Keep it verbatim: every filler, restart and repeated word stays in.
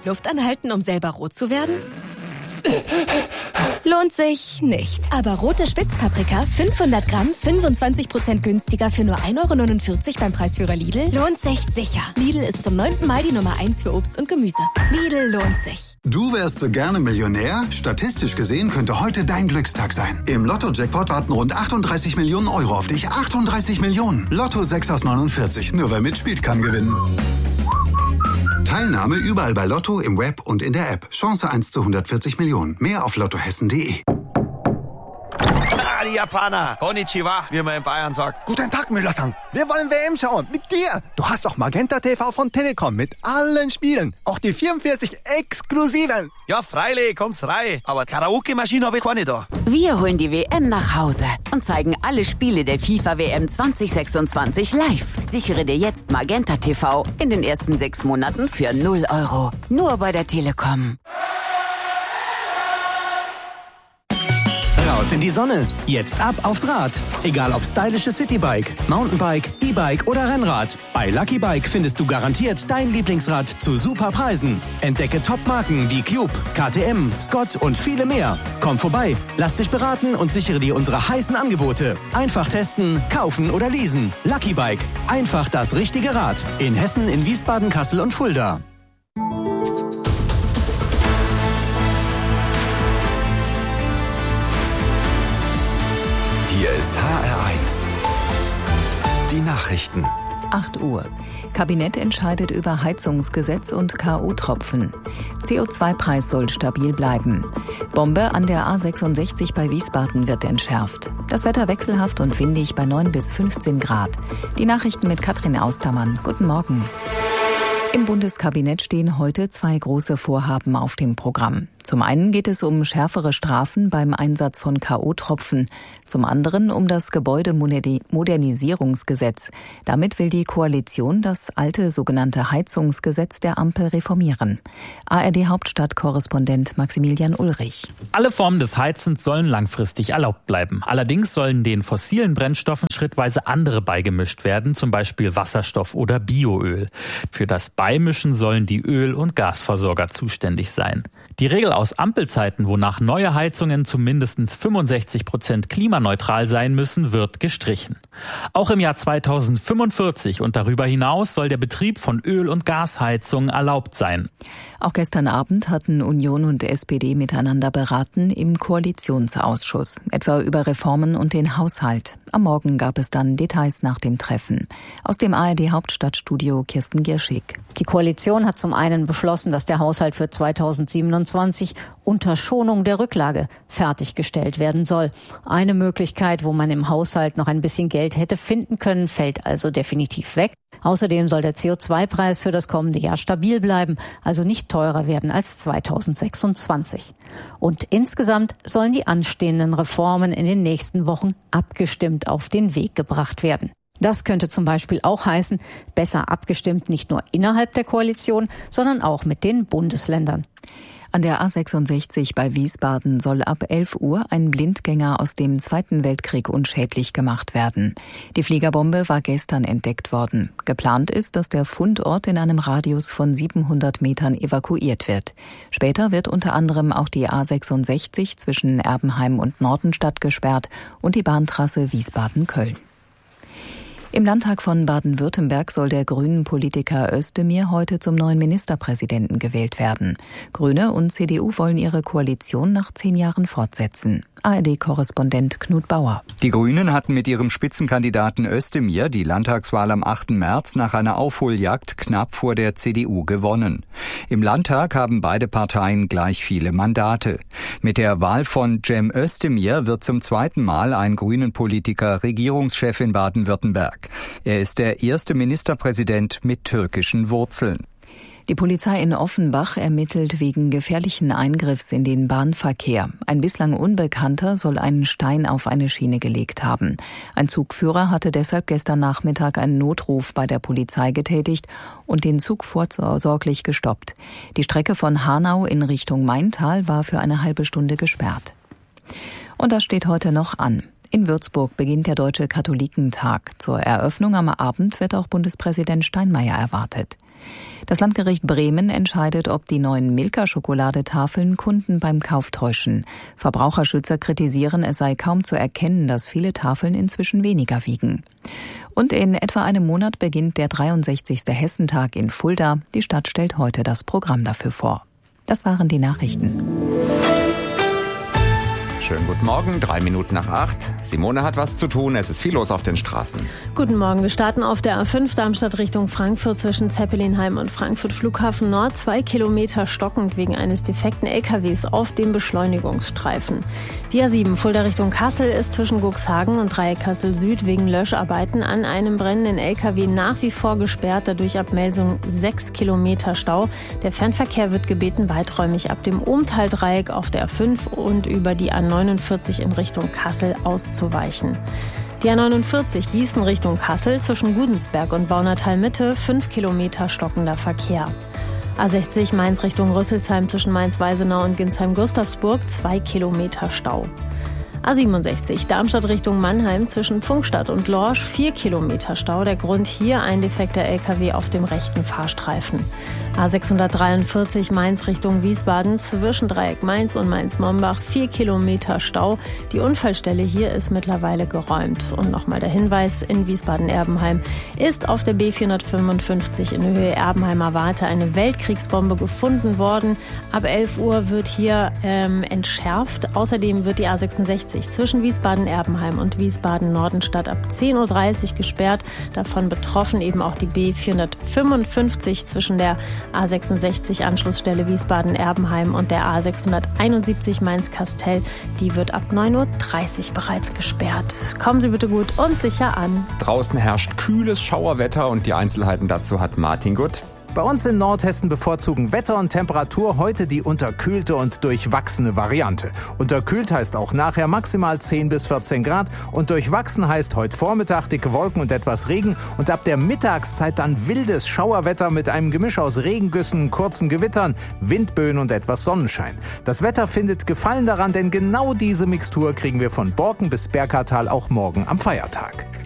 Luft anhalten, um selber rot zu werden? Lohnt sich nicht. Aber rote Spitzpaprika, fünfhundert Gramm, fünfundzwanzig Prozent günstiger für nur ein Euro neunundvierzig beim Preisführer Lidl, lohnt sich sicher. Lidl ist zum neunten Mai die Nummer eins für Obst und Gemüse. Lidl lohnt sich. Du wärst so gerne Millionär? Statistisch gesehen könnte heute dein Glückstag sein. Im Lotto-Jackpot warten rund achtunddreißig Millionen Euro auf dich. achtunddreißig Millionen. Lotto sechs aus neunundvierzig. Nur wer mitspielt, kann gewinnen. Teilnahme überall bei Lotto, im Web und in der App. Chance eins zu hundertvierzig Millionen. Mehr auf lottohessen punkt de. Ah, die Japaner. Konnichiwa, wie man in Bayern sagt. Guten Tag, Müller-san. Wir wollen W M schauen. Mit dir. Du hast auch Magenta T V von Telekom mit allen Spielen. Auch die vierundvierzig exklusiven. Ja, freilich, kommt's rein. Aber Karaoke-Maschine habe ich keine da. Wir holen die W M nach Hause und zeigen alle Spiele der FIFA W M zwanzig sechsundzwanzig live. Sichere dir jetzt Magenta T V in den ersten sechs Monaten für null Euro. Nur bei der Telekom. Raus in die Sonne. Jetzt ab aufs Rad. Egal ob stylisches Citybike, Mountainbike, E-Bike oder Rennrad. Bei Lucky Bike findest du garantiert dein Lieblingsrad zu super Preisen. Entdecke Top-Marken wie Cube, K T M, Scott und viele mehr. Komm vorbei, lass dich beraten und sichere dir unsere heißen Angebote. Einfach testen, kaufen oder leasen. Lucky Bike. Einfach das richtige Rad. In Hessen, in Wiesbaden, Kassel und Fulda. Hier ist H R eins. Die Nachrichten. acht Uhr. Kabinett entscheidet über Heizungsgesetz und K O-Tropfen. C O zwei Preis soll stabil bleiben. Bombe an der A sechsundsechzig bei Wiesbaden wird entschärft. Das Wetter wechselhaft und windig bei neun bis fünfzehn Grad. Die Nachrichten mit Katrin Austermann. Guten Morgen. Im Bundeskabinett stehen heute zwei große Vorhaben auf dem Programm. Zum einen geht es um schärfere Strafen beim Einsatz von K O-Tropfen, zum anderen um das Gebäudemodernisierungsgesetz. Damit will die Koalition das alte sogenannte Heizungsgesetz der Ampel reformieren. A R D-Hauptstadtkorrespondent Maximilian Ulrich. Alle Formen des Heizens sollen langfristig erlaubt bleiben. Allerdings sollen den fossilen Brennstoffen schrittweise andere beigemischt werden, zum Beispiel Wasserstoff oder Bioöl. Für das Beimischen sollen die Öl- und Gasversorger zuständig sein. Die Regel aus Ampelzeiten, wonach neue Heizungen zu mindestens fünfundsechzig Prozent klimaneutral sein müssen, wird gestrichen. Auch im Jahr zweitausendfünfundvierzig und darüber hinaus soll der Betrieb von Öl- und Gasheizungen erlaubt sein. Auch gestern Abend hatten Union und S P D miteinander beraten im Koalitionsausschuss, etwa über Reformen und den Haushalt. Am Morgen gab es dann Details nach dem Treffen. Aus dem A R D-Hauptstadtstudio Kirsten Gierschig. Die Koalition hat zum einen beschlossen, dass der Haushalt für zweitausendsiebenundzwanzig unter Schonung der Rücklage fertiggestellt werden soll. Eine Möglichkeit, wo man im Haushalt noch ein bisschen Geld hätte finden können, fällt also definitiv weg. Außerdem soll der C O zwei Preis für das kommende Jahr stabil bleiben, also nicht teurer werden als zweitausendsechsundzwanzig. Und insgesamt sollen die anstehenden Reformen in den nächsten Wochen abgestimmt auf den Weg gebracht werden. Das könnte zum Beispiel auch heißen, besser abgestimmt nicht nur innerhalb der Koalition, sondern auch mit den Bundesländern. An der A sechsundsechzig bei Wiesbaden soll ab elf Uhr ein Blindgänger aus dem Zweiten Weltkrieg unschädlich gemacht werden. Die Fliegerbombe war gestern entdeckt worden. Geplant ist, dass der Fundort in einem Radius von siebenhundert Metern evakuiert wird. Später wird unter anderem auch die A sechsundsechzig zwischen Erbenheim und Nordenstadt gesperrt und die Bahntrasse Wiesbaden-Köln. Im Landtag von Baden-Württemberg soll der Grünen-Politiker Özdemir heute zum neuen Ministerpräsidenten gewählt werden. Grüne und C D U wollen ihre Koalition nach zehn Jahren fortsetzen. A R D-Korrespondent Knut Bauer. Die Grünen hatten mit ihrem Spitzenkandidaten Özdemir die Landtagswahl am achten März nach einer Aufholjagd knapp vor der C D U gewonnen. Im Landtag haben beide Parteien gleich viele Mandate. Mit der Wahl von Cem Özdemir wird zum zweiten Mal ein Grünen-Politiker Regierungschef in Baden-Württemberg. Er ist der erste Ministerpräsident mit türkischen Wurzeln. Die Polizei in Offenbach ermittelt wegen gefährlichen Eingriffs in den Bahnverkehr. Ein bislang Unbekannter soll einen Stein auf eine Schiene gelegt haben. Ein Zugführer hatte deshalb gestern Nachmittag einen Notruf bei der Polizei getätigt und den Zug vorsorglich gestoppt. Die Strecke von Hanau in Richtung Maintal war für eine halbe Stunde gesperrt. Und das steht heute noch an. In Würzburg beginnt der Deutsche Katholikentag. Zur Eröffnung am Abend wird auch Bundespräsident Steinmeier erwartet. Das Landgericht Bremen entscheidet, ob die neuen Milka-Schokoladetafeln Kunden beim Kauf täuschen. Verbraucherschützer kritisieren, es sei kaum zu erkennen, dass viele Tafeln inzwischen weniger wiegen. Und in etwa einem Monat beginnt der dreiundsechzigste Hessentag in Fulda. Die Stadt stellt heute das Programm dafür vor. Das waren die Nachrichten. Schönen guten Morgen, drei Minuten nach acht. Simone hat was zu tun, es ist viel los auf den Straßen. Guten Morgen, wir starten auf der A fünf Darmstadt Richtung Frankfurt zwischen Zeppelinheim und Frankfurt Flughafen Nord. Zwei Kilometer stockend wegen eines defekten L K Ws auf dem Beschleunigungsstreifen. Die A sieben Fulda Richtung Kassel ist zwischen Guxhagen und Dreieck Kassel Süd wegen Löscharbeiten an einem brennenden L K W nach wie vor gesperrt. Dadurch ab Melsung sechs Kilometer Stau. Der Fernverkehr wird gebeten, weiträumig ab dem Ohmtal-Dreieck auf der A fünf und über die A neunundvierzig in Richtung Kassel auszuweichen. Die A neunundvierzig Gießen Richtung Kassel zwischen Gudensberg und Baunatal Mitte, fünf Kilometer stockender Verkehr. A sechzig Mainz Richtung Rüsselsheim zwischen Mainz-Weisenau und Ginsheim-Gustavsburg, zwei Kilometer Stau. A siebenundsechzig Darmstadt Richtung Mannheim zwischen Pfungstadt und Lorsch, vier Kilometer Stau. Der Grund hier ein defekter L K W auf dem rechten Fahrstreifen. A sechshundertdreiundvierzig Mainz Richtung Wiesbaden zwischen Dreieck Mainz und Mainz-Mombach, vier Kilometer Stau. Die Unfallstelle hier ist mittlerweile geräumt. Und nochmal der Hinweis, in Wiesbaden-Erbenheim ist auf der B vierhundertfünfundfünfzig in Höhe Erbenheimer Warte eine Weltkriegsbombe gefunden worden. Ab elf Uhr wird hier ähm, entschärft. Außerdem wird die A sechsundsechzig zwischen Wiesbaden-Erbenheim und Wiesbaden-Nordenstadt ab zehn Uhr dreißig gesperrt. Davon betroffen eben auch die B vierhundertfünfundfünfzig zwischen der A sechsundsechzig Anschlussstelle Wiesbaden-Erbenheim und der A sechshunderteinundsiebzig Mainz-Kastel. Die wird ab neun Uhr dreißig bereits gesperrt. Kommen Sie bitte gut und sicher an. Draußen herrscht kühles Schauerwetter und die Einzelheiten dazu hat Martin Gutt. Bei uns in Nordhessen bevorzugen Wetter und Temperatur heute die unterkühlte und durchwachsene Variante. Unterkühlt heißt auch nachher maximal zehn bis vierzehn Grad und durchwachsen heißt heute Vormittag dicke Wolken und etwas Regen und ab der Mittagszeit dann wildes Schauerwetter mit einem Gemisch aus Regengüssen, kurzen Gewittern, Windböen und etwas Sonnenschein. Das Wetter findet Gefallen daran, denn genau diese Mixtur kriegen wir von Borken bis Berkatal auch morgen am Feiertag.